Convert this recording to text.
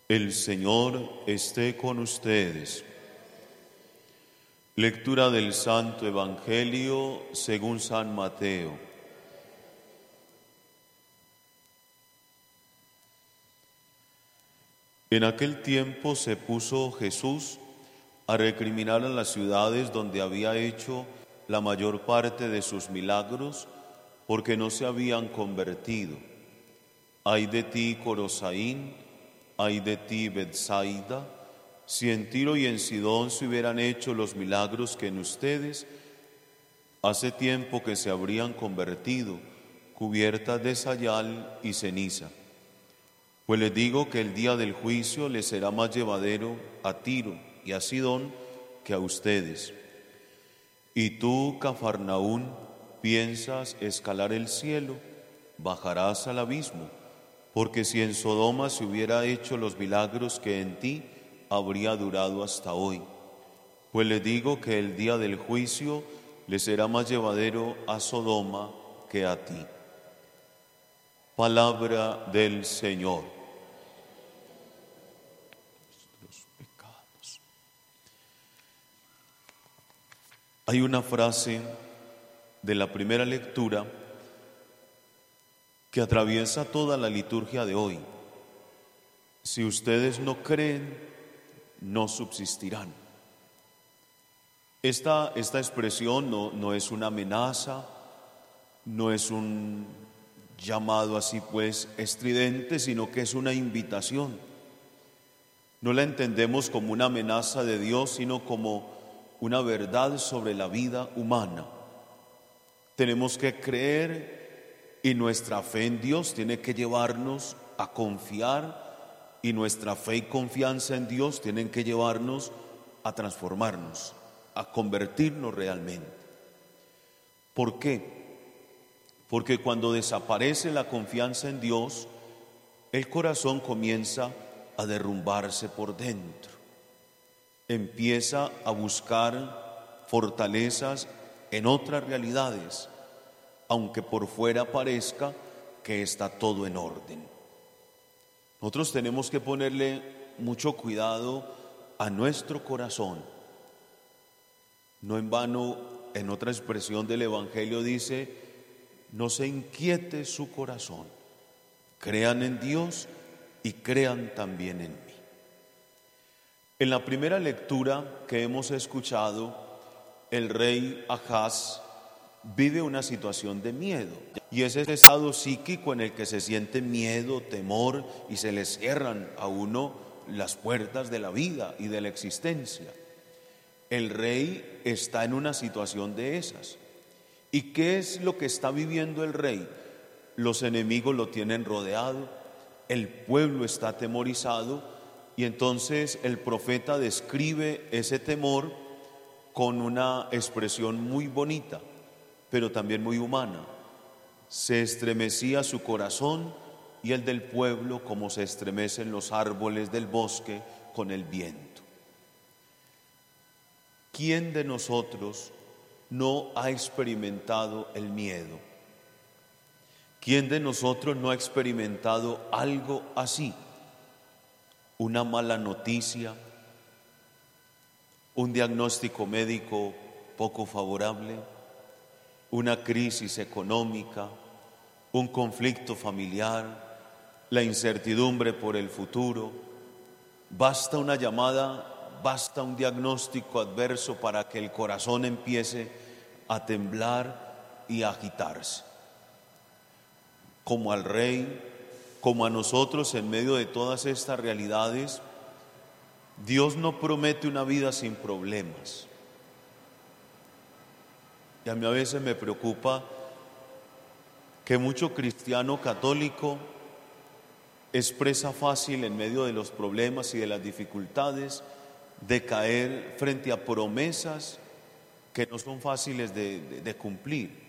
El Señor esté con ustedes. Lectura del Santo Evangelio según San Mateo. En aquel tiempo se puso Jesús a recriminar a las ciudades donde había hecho la mayor parte de sus milagros, porque no se habían convertido. Ay de ti, Corosaín, ay de ti, Betsaida, si en Tiro y en Sidón se hubieran hecho los milagros que en ustedes, hace tiempo que se habrían convertido, cubiertas de sayal y ceniza. Pues les digo que el día del juicio les será más llevadero a Tiro y a Sidón que a ustedes. Y tú, Cafarnaún, piensas escalar el cielo, bajarás al abismo, porque si en Sodoma se hubiera hecho los milagros que en ti, habría durado hasta hoy. Pues les digo que el día del juicio les será más llevadero a Sodoma que a ti. Palabra del Señor. Hay una frase de la primera lectura que atraviesa toda la liturgia de hoy. Si ustedes no creen, no subsistirán. Esta expresión no es una amenaza, no es un llamado así pues estridente, sino que es una invitación. No la entendemos como una amenaza de Dios, sino como una verdad sobre la vida humana. Tenemos que creer y nuestra fe en Dios tiene que llevarnos a confiar, y nuestra fe y confianza en Dios tienen que llevarnos a transformarnos, a convertirnos realmente. ¿Por qué? Porque cuando desaparece la confianza en Dios, el corazón comienza a derrumbarse por dentro. Empieza a buscar fortalezas en otras realidades, aunque por fuera parezca que está todo en orden. Nosotros tenemos que ponerle mucho cuidado a nuestro corazón. No en vano, en otra expresión del Evangelio dice: no se inquiete su corazón, crean en Dios y crean también en mí. En la primera lectura que hemos escuchado, el rey Ahaz vive una situación de miedo, y es ese estado psíquico en el que se siente miedo, temor, y se le cierran a uno las puertas de la vida y de la existencia. El rey está en una situación de esas. ¿Y qué es lo que está viviendo el rey? Los enemigos lo tienen rodeado, el pueblo está atemorizado, y entonces el profeta describe ese temor con una expresión muy bonita, pero también muy humana. Se estremecía su corazón y el del pueblo como se estremecen los árboles del bosque con el viento. ¿Quién de nosotros no ha experimentado el miedo? ¿Quién de nosotros no ha experimentado algo así? Una mala noticia, un diagnóstico médico poco favorable, una crisis económica, un conflicto familiar, la incertidumbre por el futuro. Basta una llamada, basta un diagnóstico adverso para que el corazón empiece a temblar y a agitarse. Como al rey, como a nosotros en medio de todas estas realidades, Dios no promete una vida sin problemas. Y a mí a veces me preocupa que mucho cristiano católico es presa fácil en medio de los problemas y de las dificultades de caer frente a promesas que no son fáciles de cumplir.